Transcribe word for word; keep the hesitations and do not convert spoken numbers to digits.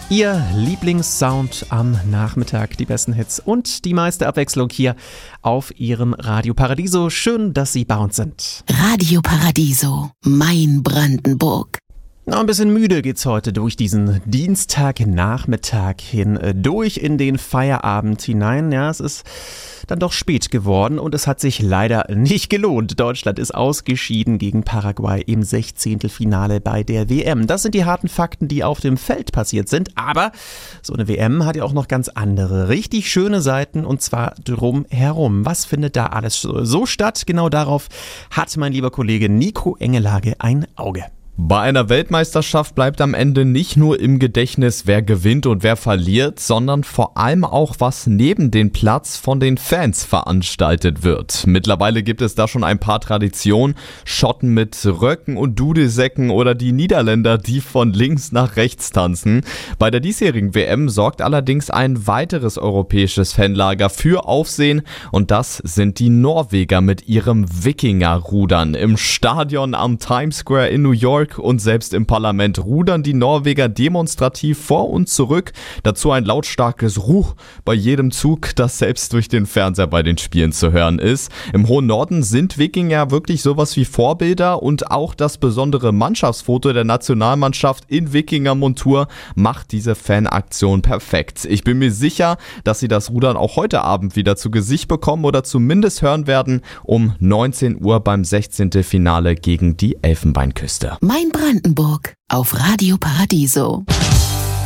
Ihr Lieblingssound am Nachmittag, die besten Hits und die meiste Abwechslung hier auf Ihrem Radio Paradiso. Schön, dass Sie bei uns sind. Radio Paradiso, mein Brandenburg. Na, ein bisschen müde geht's heute durch diesen Dienstagnachmittag hin, durch in den Feierabend hinein. Ja, es ist dann doch spät geworden und es hat sich leider nicht gelohnt. Deutschland ist ausgeschieden gegen Paraguay im Sechzehntelfinale bei der W M. Das sind die harten Fakten, die auf dem Feld passiert sind. Aber so eine W M hat ja auch noch ganz andere, richtig schöne Seiten und zwar drumherum. Was findet da alles so statt? Genau darauf hat mein lieber Kollege Nico Engelhage ein Auge. Bei einer Weltmeisterschaft bleibt am Ende nicht nur im Gedächtnis, wer gewinnt und wer verliert, sondern vor allem auch, was neben dem Platz von den Fans veranstaltet wird. Mittlerweile gibt es da schon ein paar Traditionen. Schotten mit Röcken und Dudelsäcken oder die Niederländer, die von links nach rechts tanzen. Bei der diesjährigen W M sorgt allerdings ein weiteres europäisches Fanlager für Aufsehen und das sind die Norweger mit ihrem Wikingerrudern. Im Stadion am Times Square in New York und selbst im Parlament rudern die Norweger demonstrativ vor und zurück. Dazu ein lautstarkes Ruch bei jedem Zug, das selbst durch den Fernseher bei den Spielen zu hören ist. Im hohen Norden sind Wikinger wirklich sowas wie Vorbilder und auch das besondere Mannschaftsfoto der Nationalmannschaft in Wikingermontur macht diese Fanaktion perfekt. Ich bin mir sicher, dass sie das Rudern auch heute Abend wieder zu Gesicht bekommen oder zumindest hören werden um neunzehn Uhr beim Sechzehntelfinale gegen die Elfenbeinküste. Mein Brandenburg auf Radio Paradiso.